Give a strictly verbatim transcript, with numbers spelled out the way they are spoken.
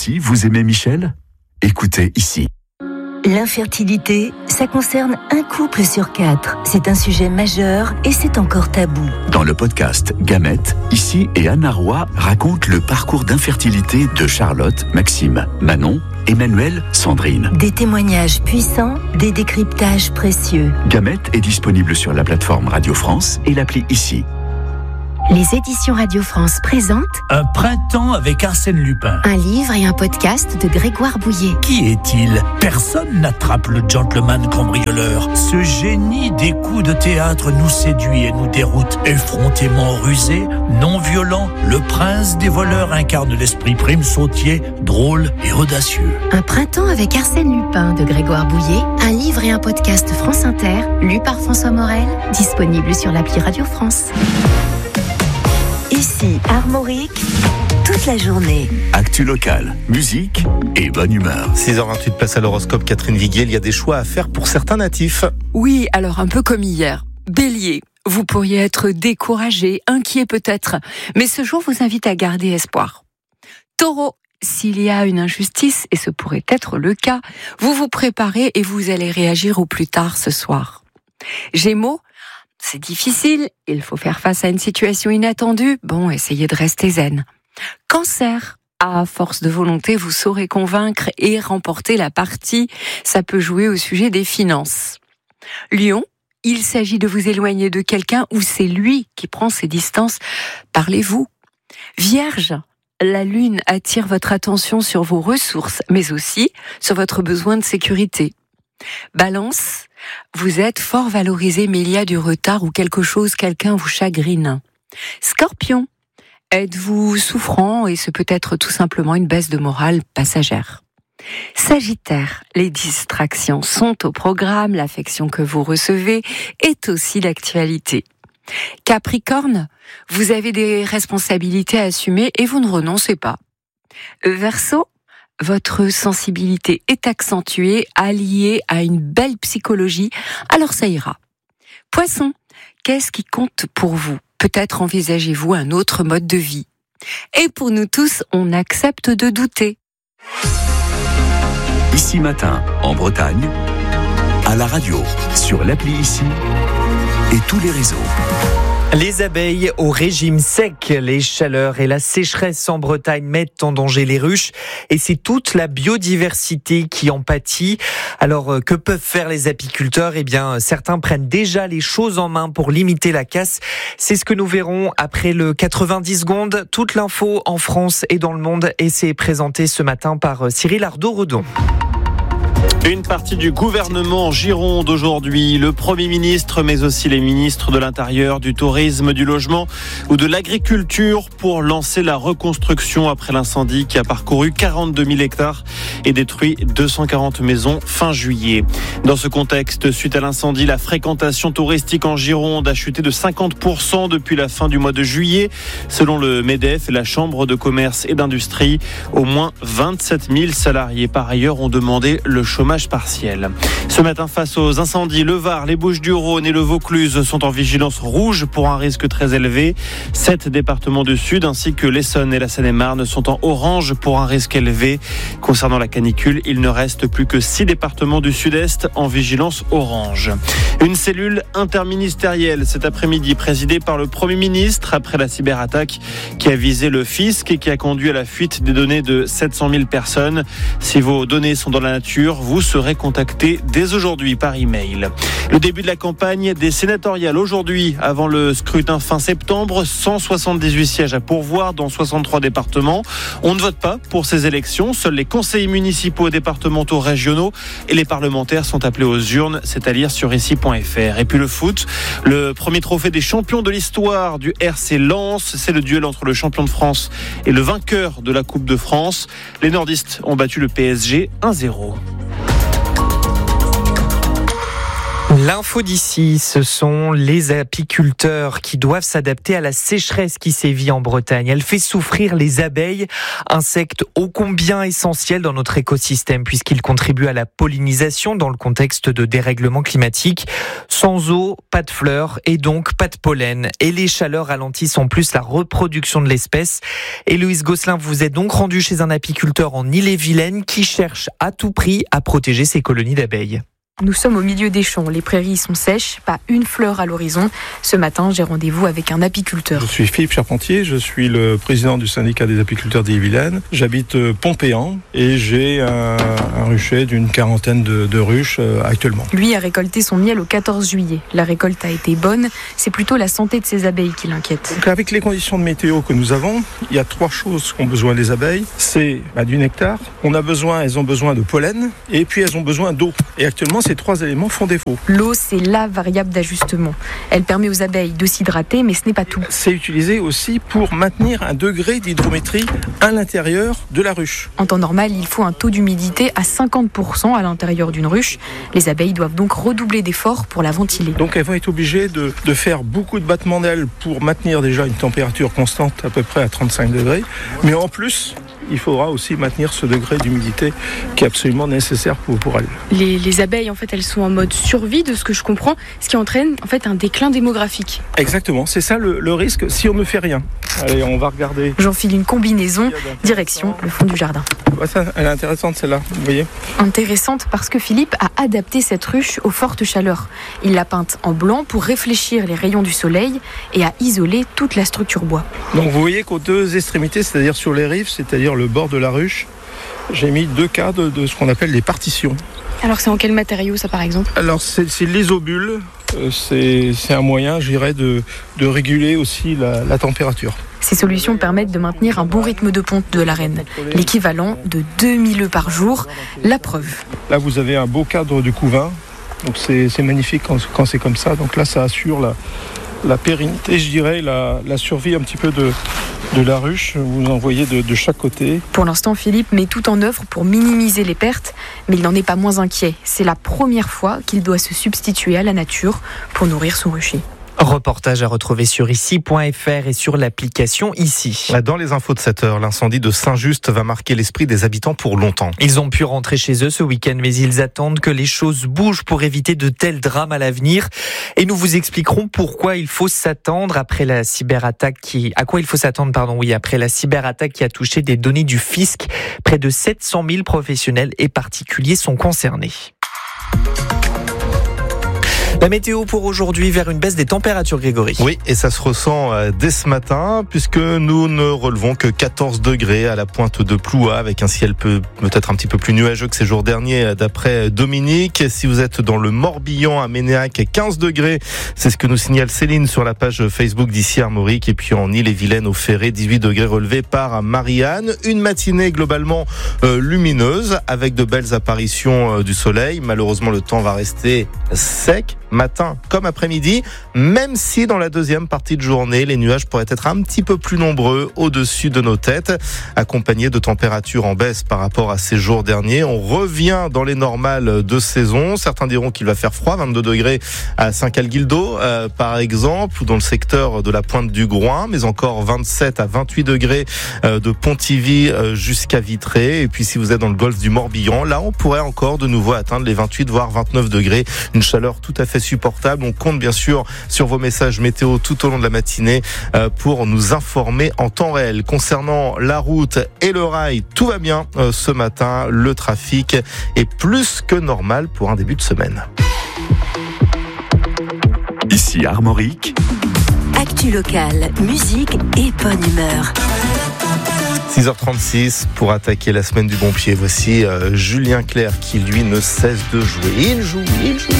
aussi, vous aimez Michel ? Écoutez ici. L'infertilité, ça concerne un couple sur quatre. C'est un sujet majeur et c'est encore tabou. Dans le podcast Gamètes, ici et Anna Roy racontent le parcours d'infertilité de Charlotte, Maxime, Manon, Emmanuel, Sandrine. Des témoignages puissants, des décryptages précieux. Gamètes est disponible sur la plateforme Radio France et l'appli ici. Les éditions Radio France présentent Un printemps avec Arsène Lupin. un livre et un podcast de Grégoire Bouillet. Qui est-il ? Personne n'attrape le gentleman cambrioleur. Ce génie des coups de théâtre nous séduit et nous déroute. Effrontément rusé, non violent, le prince des voleurs incarne l'esprit prime sautier, drôle et audacieux. Un printemps avec Arsène Lupin de Grégoire Bouillet, un livre et un podcast France Inter, lu par François Morel, disponible sur l'appli Radio France. Ici, Armorique, toute la journée. Actu locale, musique et bonne humeur. six heures vingt-huit, place à l'horoscope. Catherine Viguier, il y a des choix à faire pour certains natifs. Oui, alors un peu comme hier. Bélier, vous pourriez être découragé, inquiet peut-être, mais ce jour vous invite à garder espoir. Taureau, s'il y a une injustice, et ce pourrait être le cas, vous vous préparez et vous allez réagir au plus tard ce soir. Gémeaux, c'est difficile, il faut faire face à une situation inattendue, bon, essayez de rester zen. Cancer, à force de volonté, vous saurez convaincre et remporter la partie, ça peut jouer au sujet des finances. Lion, il s'agit de vous éloigner de quelqu'un ou c'est lui qui prend ses distances, parlez-vous. Vierge, la lune attire votre attention sur vos ressources, mais aussi sur votre besoin de sécurité. Balance, vous êtes fort valorisé, mais il y a du retard ou quelque chose, quelqu'un vous chagrine. Scorpion, êtes-vous souffrant et ce peut être tout simplement une baisse de morale passagère. Sagittaire, les distractions sont au programme, l'affection que vous recevez est aussi d'actualité. Capricorne, vous avez des responsabilités à assumer et vous ne renoncez pas. Verseau, votre sensibilité est accentuée, alliée à une belle psychologie, alors ça ira. Poisson, qu'est-ce qui compte pour vous ? Peut-être envisagez-vous un autre mode de vie. Et pour nous tous, on accepte de douter. Ici matin, en Bretagne, à la radio, sur l'appli ici et tous les réseaux. Les abeilles au régime sec, les chaleurs et la sécheresse en Bretagne mettent en danger les ruches et c'est toute la biodiversité qui en pâtit. Alors que peuvent faire les apiculteurs ? Eh bien, certains prennent déjà les choses en main pour limiter la casse. C'est ce que nous verrons après le quatre-vingt-dix secondes. Toute l'info en France et dans le monde et c'est présenté ce matin par Cyril Ardo-Redon. Une partie du gouvernement en Gironde aujourd'hui, le Premier ministre, mais aussi les ministres de l'Intérieur, du Tourisme, du Logement ou de l'Agriculture pour lancer la reconstruction après l'incendie qui a parcouru quarante-deux mille hectares et détruit deux cent quarante maisons fin juillet. Dans ce contexte, suite à l'incendie, la fréquentation touristique en Gironde a chuté de cinquante pour cent depuis la fin du mois de juillet. Selon le MEDEF et la Chambre de commerce et d'industrie, au moins vingt-sept mille salariés par ailleurs ont demandé le chômage partiel. Ce matin, face aux incendies, le Var, les Bouches-du-Rhône et le Vaucluse sont en vigilance rouge pour un risque très élevé. Sept départements du Sud ainsi que l'Essonne et la Seine-et-Marne sont en orange pour un risque élevé. Concernant la canicule, il ne reste plus que six départements du Sud-Est en vigilance orange. Une cellule interministérielle cet après-midi présidée par le Premier ministre après la cyberattaque qui a visé le fisc et qui a conduit à la fuite des données de sept cent mille personnes. Si vos données sont dans la nature, vous serez contacté dès aujourd'hui par email. Le début de la campagne des sénatoriales aujourd'hui, avant le scrutin fin septembre, cent soixante-dix-huit sièges à pourvoir dans soixante-trois départements. On ne vote pas pour ces élections, seuls les conseillers municipaux, départementaux, régionaux et les parlementaires sont appelés aux urnes, c'est à dire sur ici point f r. Et puis le foot, le premier trophée des champions de l'histoire du R C Lens, c'est le duel entre le champion de France et le vainqueur de la Coupe de France. Les nordistes ont battu le P S G un zéro. L'info d'ici, ce sont les apiculteurs qui doivent s'adapter à la sécheresse qui sévit en Bretagne. Elle fait souffrir les abeilles, insectes ô combien essentiels dans notre écosystème puisqu'ils contribuent à la pollinisation dans le contexte de dérèglement climatique. Sans eau, pas de fleurs et donc pas de pollen. Et les chaleurs ralentissent en plus la reproduction de l'espèce. Héloïse Gosselin, vous êtes donc rendue chez un apiculteur en Ille-et-Vilaine qui cherche à tout prix à protéger ses colonies d'abeilles. Nous sommes au milieu des champs, les prairies sont sèches, pas une fleur à l'horizon. Ce matin, j'ai rendez-vous avec un apiculteur. Je suis Philippe Charpentier, je suis le président du syndicat des apiculteurs d'Ille-et-Vilaine. J'habite Pompéan et j'ai un, un rucher d'une quarantaine de, de ruches euh, actuellement. Lui a récolté son miel au quatorze juillet. La récolte a été bonne, c'est plutôt la santé de ses abeilles qui l'inquiète. Donc avec les conditions de météo que nous avons, il y a trois choses qu'ont besoin les abeilles. C'est bah, du nectar, on a besoin, elles ont besoin de pollen et puis elles ont besoin d'eau. Et actuellement, ces trois éléments font défaut. L'eau, c'est la variable d'ajustement. Elle permet aux abeilles de s'hydrater, mais ce n'est pas tout. C'est utilisé aussi pour maintenir un degré d'hydrométrie à l'intérieur de la ruche. En temps normal, il faut un taux d'humidité à cinquante pour cent à l'intérieur d'une ruche. Les abeilles doivent donc redoubler d'efforts pour la ventiler. Donc elles vont être obligées de, de faire beaucoup de battements d'ailes pour maintenir déjà une température constante à peu près à trente-cinq degrés. Mais en plus, il faudra aussi maintenir ce degré d'humidité qui est absolument nécessaire pour, pour elles. Les, les abeilles, en fait, elles sont en mode survie, de ce que je comprends, ce qui entraîne en fait un déclin démographique. Exactement, c'est ça le, le risque si on ne fait rien. Allez, on va regarder. J'enfile une combinaison, direction le fond du jardin. Ouais, ça, elle est intéressante celle-là, vous voyez. Intéressante parce que Philippe a adapté cette ruche aux fortes chaleurs. Il l'a peinte en blanc pour réfléchir les rayons du soleil et a isolé toute la structure bois. Donc vous voyez qu'aux deux extrémités, c'est-à-dire sur les rives, c'est-à-dire le bord de la ruche, j'ai mis deux cadres de ce qu'on appelle les partitions. Alors c'est en quel matériau ça par exemple ? Alors c'est, c'est l'isobule, euh, c'est, c'est un moyen, je dirais, de, de réguler aussi la, la température. Ces solutions permettent de maintenir un bon rythme de ponte de la reine, l'équivalent de deux mille œufs par jour. La preuve. Là vous avez un beau cadre de couvain, donc c'est, c'est magnifique quand, quand c'est comme ça. Donc là ça assure la, la pérennité, je dirais, la, la survie un petit peu de, de la ruche. Vous en voyez de, de chaque côté. Pour l'instant, Philippe met tout en œuvre pour minimiser les pertes, mais il n'en est pas moins inquiet. C'est la première fois qu'il doit se substituer à la nature pour nourrir son rucher. Reportage à retrouver sur ici point f r et sur l'application Ici. Dans les infos de cette heure, l'incendie de Saint-Just va marquer l'esprit des habitants pour longtemps. Ils ont pu rentrer chez eux ce week-end, mais ils attendent que les choses bougent pour éviter de tels drames à l'avenir. Et nous vous expliquerons pourquoi il faut s'attendre après la cyberattaque qui, à quoi il faut s'attendre, pardon, oui, après la cyberattaque qui a touché des données du fisc. Près de sept cent mille professionnels et particuliers sont concernés. La météo pour aujourd'hui, vers une baisse des températures, Grégory. Oui, et ça se ressent dès ce matin, puisque nous ne relevons que quatorze degrés à la pointe de Ploua, avec un ciel peu, peut-être un petit peu plus nuageux que ces jours derniers, d'après Dominique. Si vous êtes dans le Morbihan, à Ménéac, quinze degrés, c'est ce que nous signale Céline sur la page Facebook d'Ici Armorique. Et puis en Ille-et-Vilaine, au Ferré, dix-huit degrés relevés par Marianne. Une matinée globalement euh, lumineuse, avec de belles apparitions euh, du soleil. Malheureusement, le temps va rester sec, matin comme après-midi, même si dans la deuxième partie de journée, les nuages pourraient être un petit peu plus nombreux au-dessus de nos têtes, accompagnés de températures en baisse par rapport à ces jours derniers. On revient dans les normales de saison. Certains diront qu'il va faire froid, vingt-deux degrés à Saint-Calguildo, euh, par exemple, ou dans le secteur de la pointe du Groin, mais encore vingt-sept à vingt-huit degrés euh, de Pontivy euh, jusqu'à Vitré. Et puis si vous êtes dans le golfe du Morbihan, là on pourrait encore de nouveau atteindre les vingt-huit voire vingt-neuf degrés. Une chaleur tout à fait supportable. On compte bien sûr sur vos messages météo tout au long de la matinée euh, pour nous informer en temps réel. Concernant la route et le rail, tout va bien euh, ce matin. Le trafic est plus que normal pour un début de semaine. Ici Armorique. Actu locale, musique et bonne humeur. six heures trente-six pour attaquer la semaine du bon pied. Voici euh, Julien Clerc qui lui ne cesse de jouer. Il joue, il joue.